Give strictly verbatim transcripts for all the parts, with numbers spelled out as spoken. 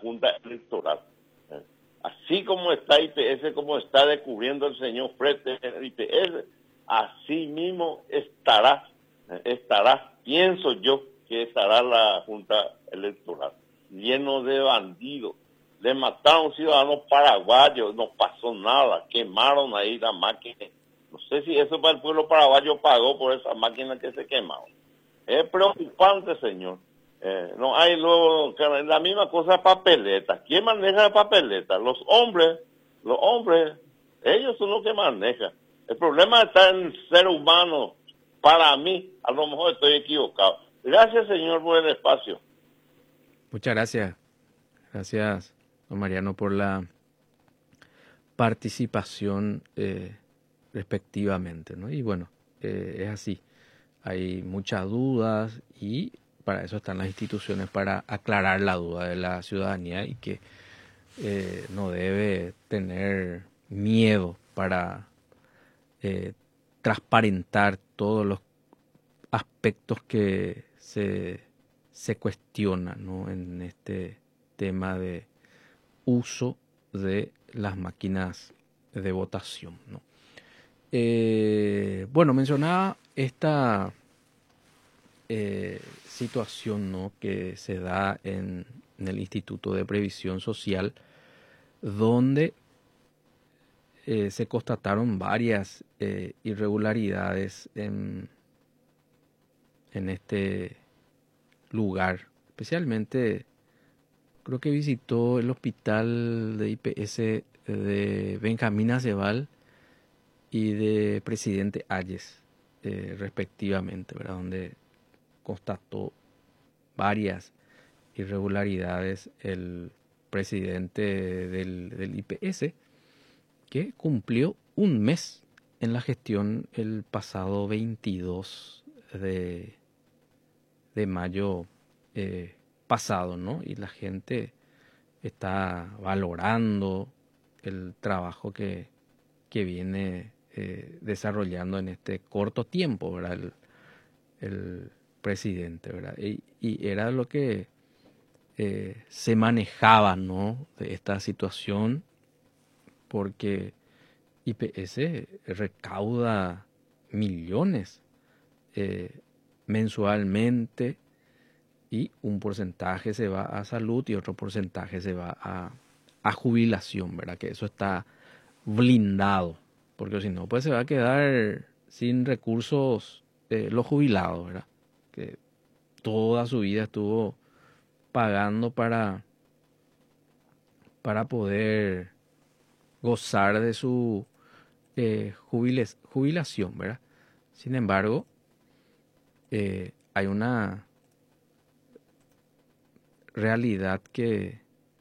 Junta Electoral. Así como está I P S, como está descubriendo el señor Frete en I P S, así mismo estará, estará, pienso yo, que estará la Junta Electoral, lleno de bandidos. Le mataron a un ciudadano paraguayo, no pasó nada, quemaron ahí la máquina. No sé si eso para el pueblo paraguayo pagó por esa máquina que se quemaron. Es preocupante, señor. Eh, no hay luego la misma cosa, papeleta. ¿Quién maneja la papeleta? Los hombres, los hombres, ellos son los que manejan. El problema está en el ser humano. Para mí, a lo mejor estoy equivocado. Gracias, señor, por el espacio. Muchas gracias. Gracias, don Mariano, por la participación eh, respectivamente, ¿no? Y bueno, eh, es así. Hay muchas dudas y para eso están las instituciones, para aclarar la duda de la ciudadanía y que eh, no debe tener miedo para eh, transparentar todos los aspectos que se, se cuestionan, ¿no?, en este tema de uso de las máquinas de votación, ¿no? Eh, bueno, mencionaba esta eh, situación, ¿no?, que se da en, en el Instituto de Previsión Social, donde eh, se constataron varias eh, irregularidades en, en este lugar. Especialmente, creo que visitó el hospital de I P S de Benjamín Aceval y de Presidente Hayes, eh, respectivamente, ¿verdad?, donde constató varias irregularidades el presidente del, del I P S, que cumplió un mes en la gestión el pasado veintidós de, de mayo eh, pasado, ¿no? Y la gente está valorando el trabajo que, que viene eh, desarrollando en este corto tiempo, ¿verdad?, el, el presidente, ¿verdad? Y, y era lo que eh, se manejaba, ¿no?, de esta situación, porque I P S recauda millones eh, mensualmente y un porcentaje se va a salud y otro porcentaje se va a, a jubilación, ¿verdad? Que eso está blindado, porque si no, pues se va a quedar sin recursos eh, los jubilados, ¿verdad? Que toda su vida estuvo pagando para, para poder gozar de su eh, jubiles, jubilación, ¿verdad? Sin embargo, eh, hay una realidad que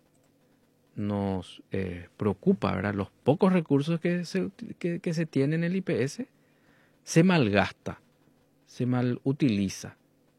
nos eh, preocupa, ¿verdad? Los pocos recursos que se, que, que se tienen en el I P S se malgasta, se malutiliza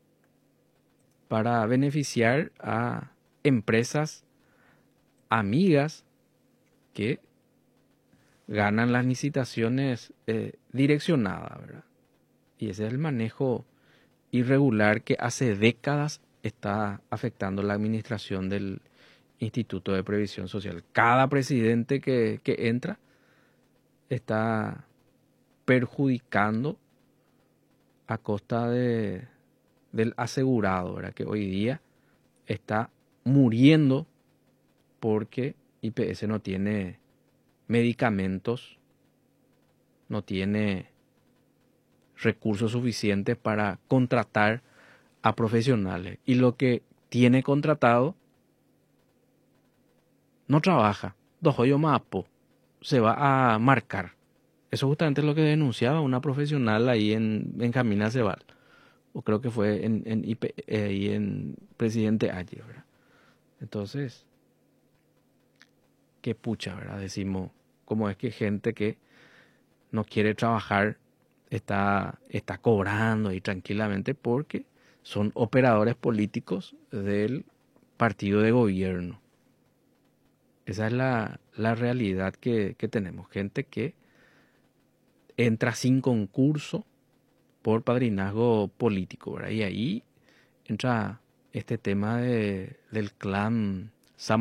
para beneficiar a empresas amigas que ganan las licitaciones eh, direccionadas, ¿verdad? Y ese es el manejo irregular que hace décadas está afectando la administración del Instituto de Previsión Social. Cada presidente que, que entra está perjudicando a costa de, del asegurado, ¿verdad?, que hoy día está muriendo porque I P S no tiene medicamentos, no tiene recursos suficientes para contratar a profesionales. Y lo que tiene contratado no trabaja. Dojoyo Mapo se va a marcar. Eso justamente es lo que denunciaba una profesional ahí en Benjamín Aceval. O creo que fue en, en, I P, eh, en Presidente Ayer, ¿verdad? Entonces, qué pucha, ¿verdad? Decimos, cómo es que gente que no quiere trabajar está, está cobrando ahí tranquilamente porque son operadores políticos del partido de gobierno. Esa es la, la realidad que, que tenemos. Gente que entra sin concurso por padrinazgo político, ¿verdad? Y ahí entra este tema de, del clan